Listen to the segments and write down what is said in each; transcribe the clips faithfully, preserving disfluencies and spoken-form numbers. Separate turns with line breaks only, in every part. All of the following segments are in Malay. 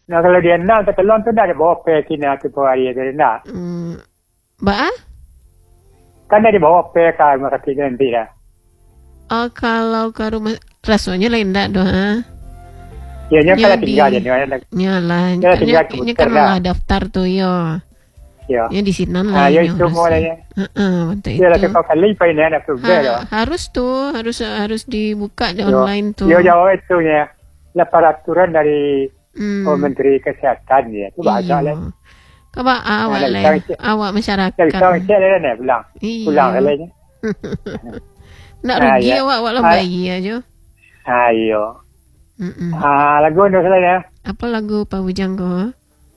Nah kalau dia nak telur tu dah ada bawa pe kena tu hari dia nak.
Hmm. Ba?
Kan dia bawa pe kan maka kita nanti dah.
Oh, kalau ke rumah rasanya lain tak doh ha?
Ya, nya kalau tinggal je ni.
Nyalah. Ini kan malah daftar tu yo.
Ya.
Ya di sini lah.
Ah, ya itu mulanya.
Heeh, betul itu.
Ya lah kau kali pa ini ada tu dah.
Harus tu, harus harus dibuka di online tu.
Ya, jawab itu nya. Lah peraturan dari hmm. Menteri Kesihatan ni. Tu bahasa lah.
Kau awak lah. Awak masyarakat.
Tapi kau cek lah ni pulang. Pulang lah.
Nak rugi ah, awak awak lah bayi aja.
Ayo. Ah, lagu ni selain ya.
Apa lagu Pak Bujang kau?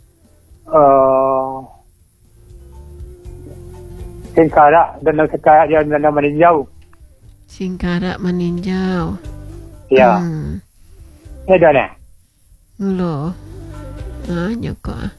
Oh. Singkarak dan singkarak dia dan meninjau.
Singkarak meninjau.
Ya. Hmm. Ni dah ni.
Loh. Ah, nyokok.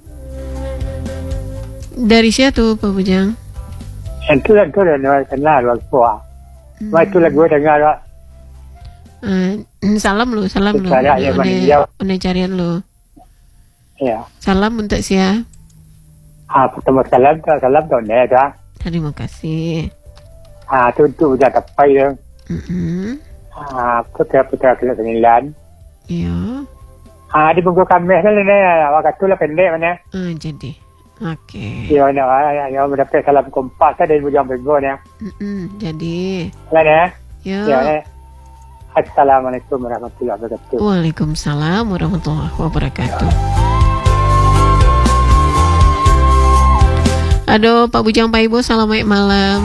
Dari siapa tu Pak Bujang?
Itu lah tu dah nak kenal waktu tua. Waktu lagu dengar lah.
Uh, salam lu, salam lu. Une carian lu.
Ya.
Salam untuk sia.
Ah, pertama salam tu, salam tu ne dah.
Terima kasih.
Ah, tu tu dah tepai dah.
Hmm.
Ah, putra putra kelas sembilan.
Ya.
Ah, di bungkus kami lah ni. Waktu tu lah pendek mana.
Ah, jadi. Okey.
Ya, nak ya, ya mendapat salam kompas dari Bujang Bego ni.
Hmm, jadi.
Lah ni.
Ya.
Ya. Assalamualaikum warahmatullahi wabarakatuh.
Waalaikumsalam warahmatullahi wabarakatuh. Aduh, Pak Bujang, Pak Ibu, selamat malam.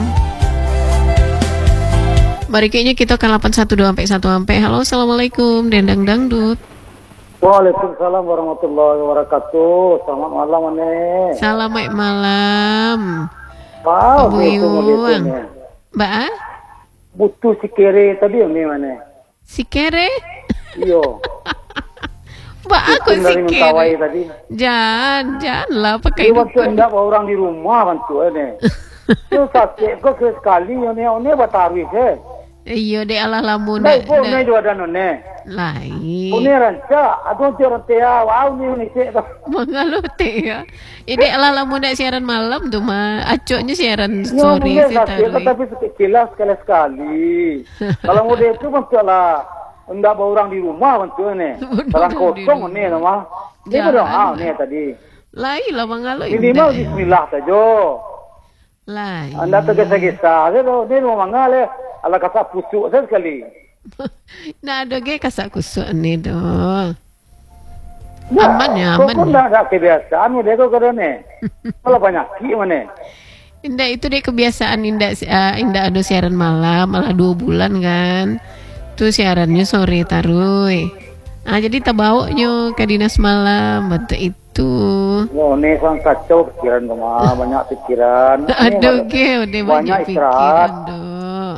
Berikutnya kita ke delapan satu dua sampai satu sampai. Halo, assalamualaikum, Dendang Dangdut.
Waalaikumsalam warahmatullahi wabarakatuh. Selamat malam, Ane.
Selamat malam.
Pak
Bujang. Mbak?
Butuh si kere tadi ni mana?
Si kere?
Iyo.
Mbak aku si kere.
Tadi.
Jangan, janganlah pakai
itu. Waktu hendak orang di rumah bantu ni. Itu sakit kau sekali ni, ni batarwi je.
Iyo dek Allah lamun.
Baik pun ni juga ada ni.
Lain.
Ini rancak. Aduh tiada tia. Wow ni ni cek.
Mengaluh tia. Ini Allah lamun nak siaran malam tu mah. Acoknya siaran sore.
Ya boleh tapi sekilas sekali-sekali. Kalau model itu masalah. Hendak bawa orang di rumah bantu ni. Dalam kosong ni nama. Dia berdoa ni tadi.
Lain lah mengaluh.
Ini mau bismillah saja.
Lain.
Anda tergesa-gesa. Dia mau mangal le. Ala kata pusuk sekali.
Nah, ada ke kasak kusuk ni doh. Aman ya, aman.
Kau dah ada kebiasaan mu dek kau ni. Kalau banyak ki mana?
Indah itu dek kebiasaan indah uh, indah ada siaran malam malah dua bulan kan. Tu siarannya sore tarui. Ah jadi tak bawa nyo ke dinas malam betul itu.
Oh ni sang kacau pikiran kau banyak pikiran.
Aduh ke, udah banyak pikiran doh.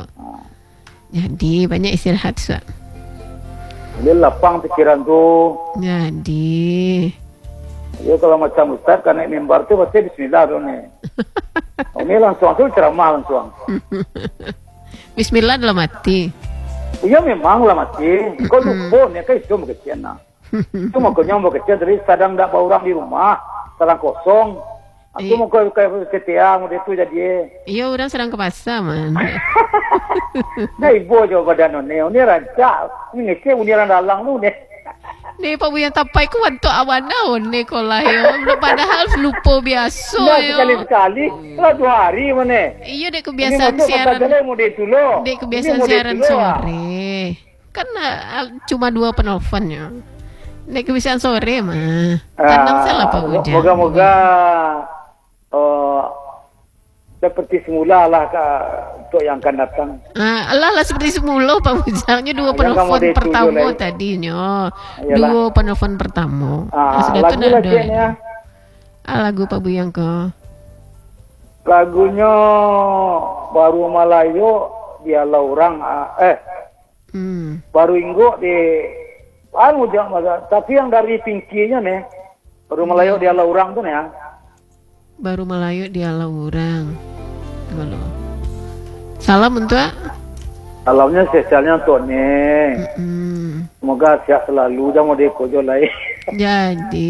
Jadi banyak istirahat Ustaz.
Dia lapang pikiran tu.
Jadi.
Ya kalau macam Ustaz kan naik mimbar tu pasti bismillah tu ni. Oh, ni langsung tu ceramah langsung.
Bismillah dalam hati.
Ya memang lah mati. Kau lupa ni kan itu kecil nah. Itu mau kau nyamuk kecil dari sedang tak bawa orang di rumah, sedang kosong. Aku mau kau kau ketia mau dia tu jadi.
Iya orang sedang ke pasar man.
Nah ibu jo badan ni, ni rancak. Ni ngecek uniran dalang tu ni.
Ni Pak Bujang tapai ku untuk awan naon ni kolah yo. Padahal lupa biasa yo.
Sekali-sekali, kalau dua hari mana.
Iya dek kebiasaan siaran. Dek kebiasaan siaran sore. Kan cuma dua penelponnya. Dek kebiasaan sore mah. Tenang salah Pak Bujang.
Moga-moga uh, seperti semula lah untuk yang akan datang.
Ah, alah lah seperti semula Pak Bujangnya dua penelpon pertama tadinya. Dua penelpon pertama.
Ah, sudah lagu tu lagi ni ya.
Ah, lagu Pak Bujang ke.
Lagunya baru Malayo dia orang eh hmm. baru Inggo di anu jangan tapi yang dari pinkinya nih baru Malayo dia orang tu nih ya.
Baru Melayu dia orang. Kalau salam untuk
salamnya spesialnya untuk nih.
Mm-mm.
Semoga sehat selalu jangan mau dekojo lain.
Jadi